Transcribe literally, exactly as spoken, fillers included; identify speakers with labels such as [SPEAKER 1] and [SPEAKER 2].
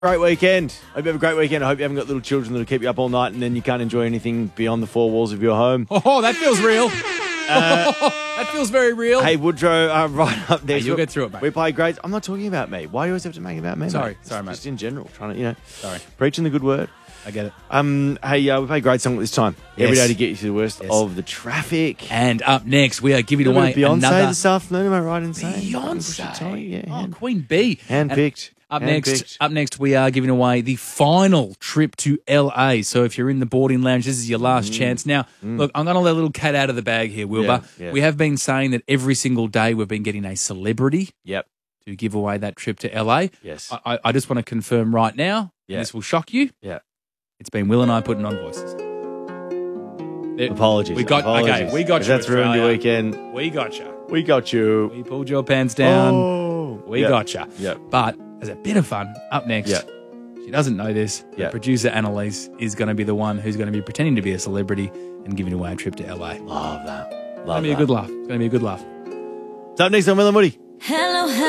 [SPEAKER 1] Great weekend. Hope you have a great weekend. I hope you haven't got little children that'll keep you up all night and then you can't enjoy anything beyond the four walls of your home.
[SPEAKER 2] Oh, that feels real. Uh, that feels very real.
[SPEAKER 1] Hey, Woodrow, uh, right up next.
[SPEAKER 2] Hey, you'll get through it, mate.
[SPEAKER 1] We play grades. I'm not talking about me. Why do you always have to make it about me,
[SPEAKER 2] Sorry,
[SPEAKER 1] mate?
[SPEAKER 2] sorry,
[SPEAKER 1] Just-
[SPEAKER 2] mate.
[SPEAKER 1] Just in general, trying to, you know,
[SPEAKER 2] Sorry.
[SPEAKER 1] preaching the good word.
[SPEAKER 2] I get it.
[SPEAKER 1] Um, hey, uh, we play grade song at this time. Every
[SPEAKER 2] Yes.
[SPEAKER 1] day to get you to the worst
[SPEAKER 2] Yes.
[SPEAKER 1] of the traffic.
[SPEAKER 2] And up next, we are giving
[SPEAKER 1] A little
[SPEAKER 2] away
[SPEAKER 1] bit of Beyonce
[SPEAKER 2] another
[SPEAKER 1] this afternoon, am I right in saying?
[SPEAKER 2] Beyonce.
[SPEAKER 1] Yeah,
[SPEAKER 2] oh,
[SPEAKER 1] hand,
[SPEAKER 2] Queen Bee.
[SPEAKER 1] handpicked.
[SPEAKER 2] Up
[SPEAKER 1] handpicked.
[SPEAKER 2] next, up next, we are giving away the final trip to L A. So if you're in the boarding lounge, this is your last chance. Now, look, I'm going to let a little cat out of the bag here, Wilbur.
[SPEAKER 1] Yeah, yeah.
[SPEAKER 2] We have been saying that every single day we've been getting a celebrity
[SPEAKER 1] Yep.
[SPEAKER 2] to give away that trip to L A.
[SPEAKER 1] Yes.
[SPEAKER 2] I, I- I just want to confirm right now,
[SPEAKER 1] Yeah.
[SPEAKER 2] and this will shock you,
[SPEAKER 1] Yeah.
[SPEAKER 2] it's been Will and I putting on voices. There-
[SPEAKER 1] Apologies.
[SPEAKER 2] We got
[SPEAKER 1] Apologies.
[SPEAKER 2] okay. We got
[SPEAKER 1] If
[SPEAKER 2] you.
[SPEAKER 1] that's ruined your
[SPEAKER 2] Australia.
[SPEAKER 1] weekend.
[SPEAKER 2] We got you.
[SPEAKER 1] We got you.
[SPEAKER 2] We pulled your pants down.
[SPEAKER 1] Oh.
[SPEAKER 2] We
[SPEAKER 1] Yep.
[SPEAKER 2] got you.
[SPEAKER 1] Yep.
[SPEAKER 2] But as a bit of fun, up next,
[SPEAKER 1] Yeah.
[SPEAKER 2] she doesn't know this.
[SPEAKER 1] Yeah.
[SPEAKER 2] The producer Annalise is going to be the one who's going to be pretending to be a celebrity and giving away a trip to L A. It's
[SPEAKER 1] Love that.
[SPEAKER 2] going
[SPEAKER 1] Love
[SPEAKER 2] to be a
[SPEAKER 1] that.
[SPEAKER 2] good laugh. It's going to be a good laugh.
[SPEAKER 1] So up next on Will and Woody.
[SPEAKER 3] Hello, hello.